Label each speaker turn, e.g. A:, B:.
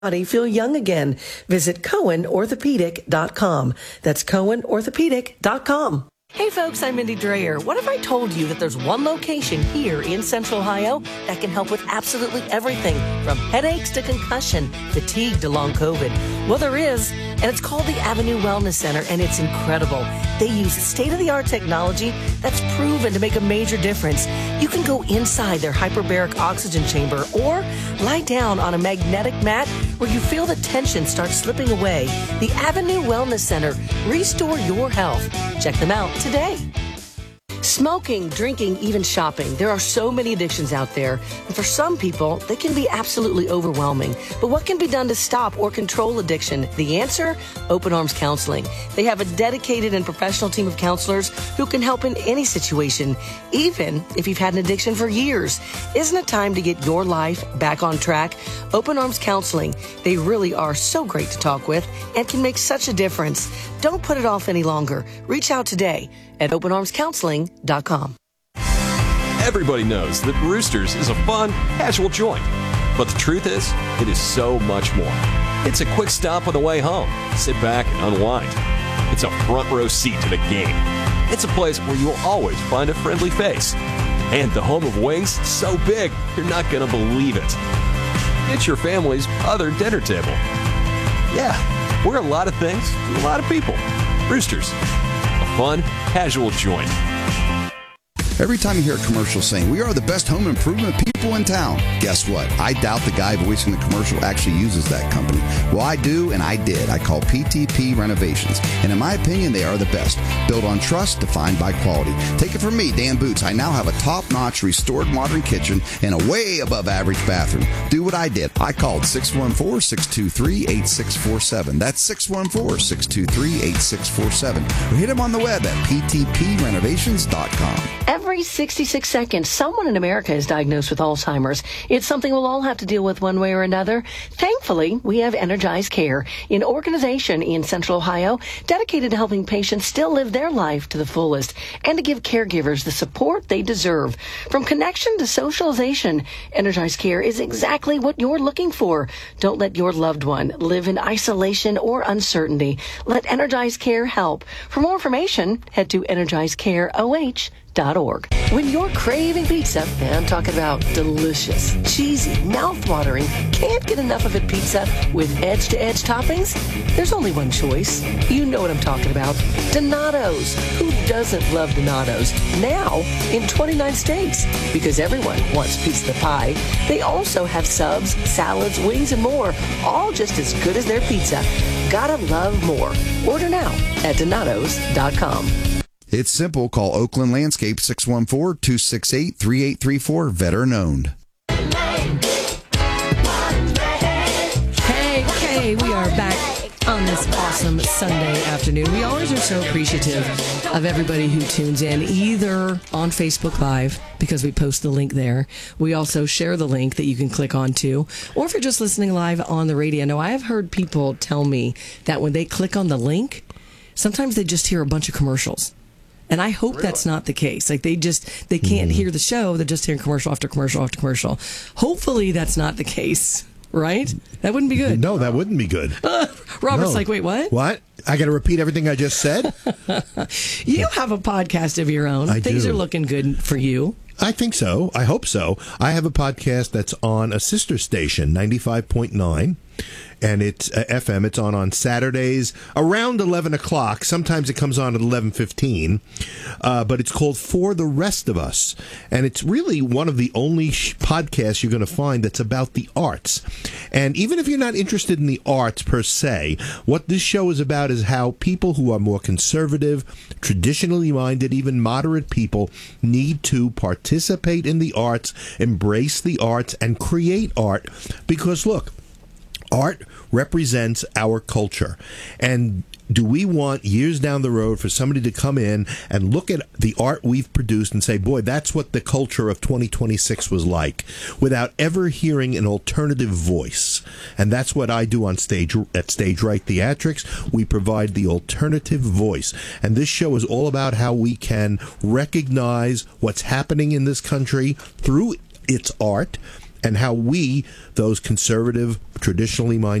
A: Feel young again. Visit CohenOrthopedic.com. That's CohenOrthopedic.com. Hey folks, I'm Mindy Dreyer. What if I told you that there's one location here in Central Ohio that can help with absolutely everything from headaches to concussion, fatigue to long COVID? Well, there is, and it's called the Avenue Wellness Center, and it's incredible. They use state-of-the-art technology that's proven to make a major difference. You can go inside their hyperbaric oxygen chamber or lie down on a magnetic mat where you feel the tension start slipping away. The Avenue Wellness Center. Restore your health. Check them out today. Smoking, drinking, even shopping. There are so many addictions out there. And for some people, they can be absolutely overwhelming. But what can be done to stop or control addiction? The answer? Open Arms Counseling. They have a dedicated and professional team of counselors who can help in any situation, even if you've had an addiction for years. Isn't it time to get your life back on track? Open Arms Counseling. They really are so great to talk with and can make such a difference. Don't put it off any longer. Reach out today at openarmscounseling.com.
B: Everybody knows that Roosters is a fun, casual joint. But the truth is, it is so much more. It's a quick stop on the way home. Sit back and unwind. It's a front row seat to the game. It's a place where you will always find a friendly face. And the home of wings, so big, you're not going to believe it. It's your family's other dinner table. Yeah, we're a lot of things to a lot of people. Roosters, a fun, casual joint.
C: Every time you hear a commercial saying, "We are the best home improvement people in town," guess what? I doubt the guy voicing the commercial actually uses that company. Well, I do, and I did. I call PTP Renovations. And in my opinion, they are the best. Built on trust, defined by quality. Take it from me, Dan Boots. I now have a top-notch, restored modern kitchen and a way above average bathroom. Do what I did. I called 614-623-8647. That's 614-623-8647. Or hit them on the web at ptprenovations.com.
A: Every 66 seconds, someone in America is diagnosed with Alzheimer's. It's something we'll all have to deal with one way or another. Thankfully, we have Energize Care, an organization in Central Ohio dedicated to helping patients still live their life to the fullest and to give caregivers the support they deserve. From connection to socialization, Energize Care is exactly what you're looking for. Don't let your loved one live in isolation or uncertainty. Let Energize Care help. For more information, head to EnergizeCareOH.org. When you're craving pizza, and I'm talking about delicious, cheesy, mouth-watering, can't get enough of it pizza with edge-to-edge toppings, there's only one choice. You know what I'm talking about. Donato's. Who doesn't love Donato's? Now in 29 states. Because everyone wants piece of the pie. They also have subs, salads, wings, and more. All just as good as their pizza. Gotta love more. Order now at Donatos.com.
C: It's simple. Call Oakland Landscape 614-268-3834. Veteran owned.
D: Hey, we are back on this awesome Sunday afternoon. We always are so appreciative of everybody who tunes in, either on Facebook Live, because we post the link there. We also share the link that you can click on too, or if you're just listening live on the radio. Now, I have heard people tell me that when they click on the link, sometimes they just hear a bunch of commercials. And I hope that's not the case. Like they can't hear the show. They're just hearing commercial after commercial after commercial. Hopefully that's not the case, right? That wouldn't be good.
E: No, that wouldn't be good.
D: Robert's like, wait, what?
E: What? I got to repeat everything I just said?
D: You have a podcast of your own. Things are looking good for you.
E: I think so. I hope so. I have a podcast that's on a sister station, 95.9. And it's FM. It's on Saturdays around 11 o'clock. Sometimes it comes on at 11:15. But it's called For the Rest of Us. And it's really one of the only podcasts you're going to find that's about the arts. And even if you're not interested in the arts per se, what this show is about is how people who are more conservative, traditionally minded, even moderate people need to participate in the arts, embrace the arts, and create art. Because, look, art represents our culture. And do we want years down the road for somebody to come in and look at the art we've produced and say, boy, that's what the culture of 2026 was like, without ever hearing an alternative voice? And that's what I do on stage at Stage Right Theatrics. We provide the alternative voice. And this show is all about how we can recognize what's happening in this country through its art, and how we, those conservative, traditionally minded